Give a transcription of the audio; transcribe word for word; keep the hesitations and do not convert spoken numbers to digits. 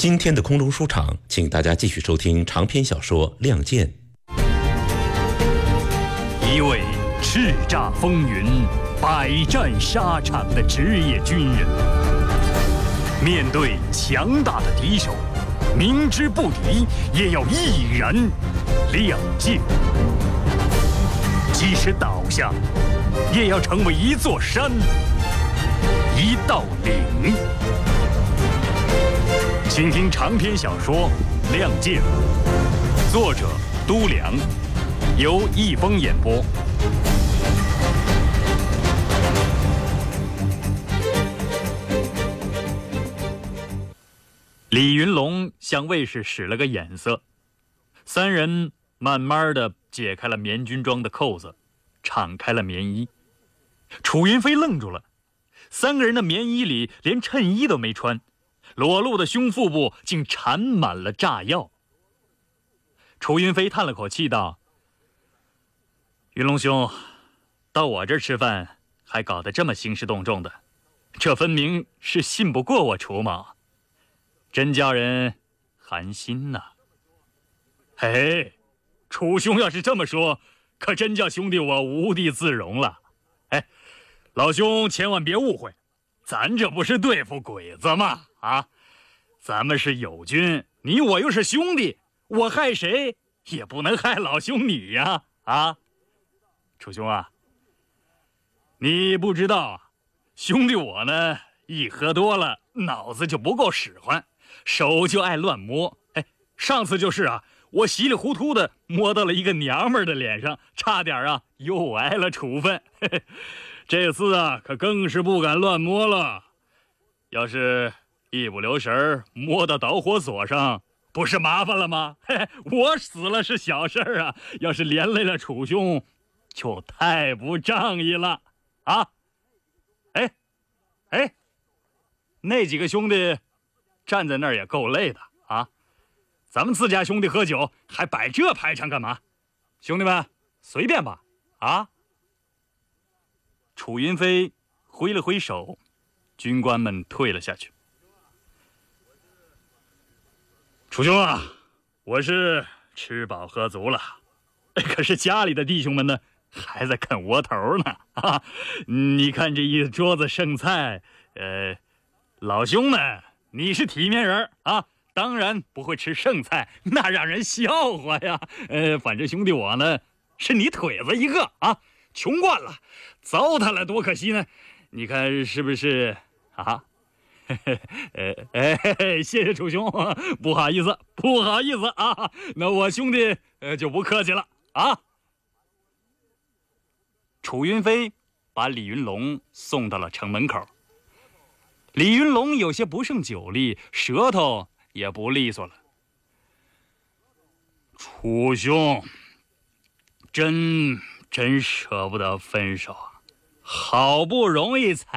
今天的空中书场，请大家继续收听长篇小说《亮剑》。 一位叱咤风云、百战沙场的职业军人，面对强大的敌手，明知不敌也要毅然亮剑，即使倒下，也要成为一座山、一道岭。请听长篇小说《亮剑》，作者都良，由易峰演播。李云龙向卫士使了个眼色，三人慢慢地解开了棉军装的扣子，敞开了棉衣。楚云飞愣住了，三个人的棉衣里连衬衣都没穿，裸露的胸腹部竟缠满了炸药。楚云飞叹了口气道：云龙兄，到我这儿吃饭还搞得这么兴师动众的，这分明是信不过我楚某，真叫人寒心呐。嘿，楚兄要是这么说，可真叫兄弟我无地自容了。哎，老兄千万别误会，咱这不是对付鬼子吗？啊，咱们是友军，你我又是兄弟，我害谁也不能害老兄你呀！啊，楚兄啊，你不知道啊，兄弟我呢，一喝多了，脑子就不够使唤，手就爱乱摸。哎，上次就是啊，我稀里糊涂的摸到了一个娘们儿的脸上，差点啊又挨了处分。嘿嘿，这次啊，可更是不敢乱摸了。要是一不留神摸到导火索上，不是麻烦了吗？嘿，我死了是小事啊，要是连累了楚兄，就太不仗义了啊！哎，哎，那几个兄弟站在那儿也够累的啊！咱们自家兄弟喝酒，还摆这排场干嘛？兄弟们，随便吧！啊！楚云飞挥了挥手，军官们退了下去。楚兄啊，我是吃饱喝足了，可是家里的弟兄们呢，还在啃窝头呢啊！你看这一桌子剩菜，呃，老兄们，你是体面人啊，当然不会吃剩菜，那让人笑话呀。呃，反正兄弟我呢，是你腿子一个啊，穷惯了，糟蹋了多可惜呢。你看是不是啊？呃，哎，谢谢楚兄，不好意思，不好意思啊，那我兄弟呃就不客气了啊。楚云飞把李云龙送到了城门口。李云龙有些不胜酒力，舌头也不利索了。楚兄，真真舍不得分手啊，好不容易才